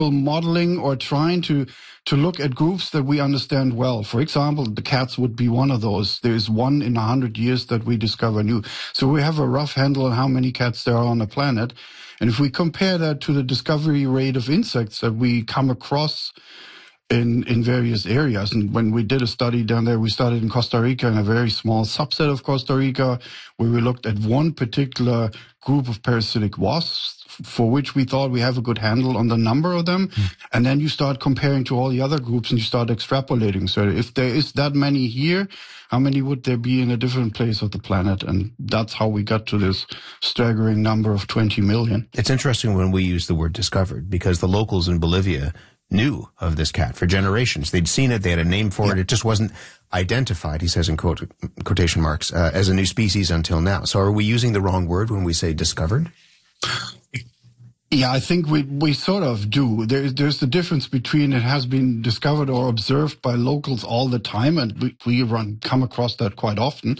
modeling or trying to look at groups that we understand well. For example, the cats would be one of those. There is 1 in 100 years that we discover new. So we have a rough handle on how many cats there are on the planet. And if we compare that to the discovery rate of insects that we come across in various areas. And when we did a study down there, we started in Costa Rica, in a very small subset of Costa Rica, where we looked at one particular group of parasitic wasps for which we thought we have a good handle on the number of them. And then you start comparing to all the other groups and you start extrapolating. So if there is that many here, how many would there be in a different place of the planet? And that's how we got to this staggering number of 20 million. It's interesting when we use the word discovered, because the locals in Bolivia knew of this cat for generations. They'd seen it, they had a name for it, it just wasn't identified, he says in quotation marks, as a new species until now. So are we using the wrong word when we say discovered? Yeah, I think we sort of do. There's the difference between it has been discovered or observed by locals all the time, and we come across that quite often.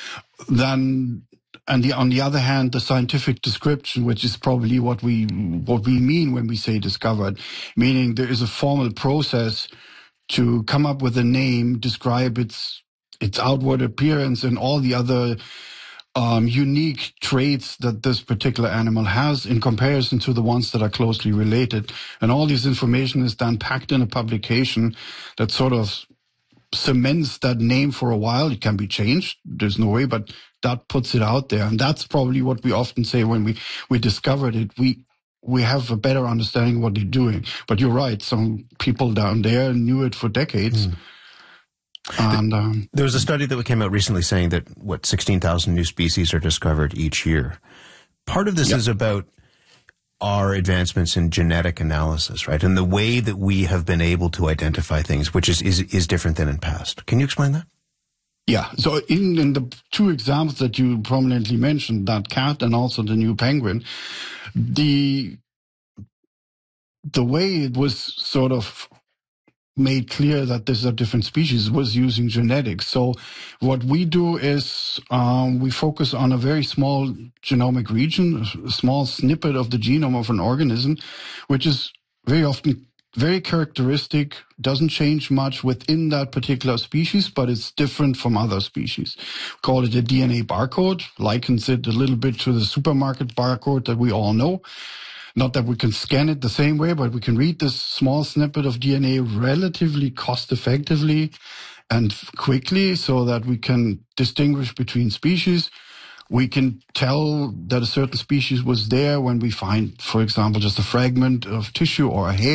On the other hand, the scientific description, which is probably what we mean when we say discovered, meaning there is a formal process to come up with a name, describe its outward appearance and all the other unique traits that this particular animal has in comparison to the ones that are closely related. And all this information is then packed in a publication that sort of cements that name for a while. It can be changed, there's no way, but that puts it out there. And that's probably what we often say when we discovered it. We have a better understanding of what they're doing. But you're right, some people down there knew it for decades. And there was a study that came out recently saying that 16,000 new species are discovered each year. Part of this is about our advancements in genetic analysis, right? And the way that we have been able to identify things, which is different than in past. Can you explain that? Yeah. So in the two examples that you prominently mentioned, that cat and also the new penguin, the way it was sort of made clear that this is a different species was using genetics. So what we do is we focus on a very small genomic region, a small snippet of the genome of an organism, which is very often very characteristic, doesn't change much within that particular species, but it's different from other species. We call it a DNA barcode, likens it a little bit to the supermarket barcode that we all know. Not that we can scan it the same way, but we can read this small snippet of DNA relatively cost-effectively and quickly so that we can distinguish between species. We can tell that a certain species was there when we find, for example, just a fragment of tissue or a hair.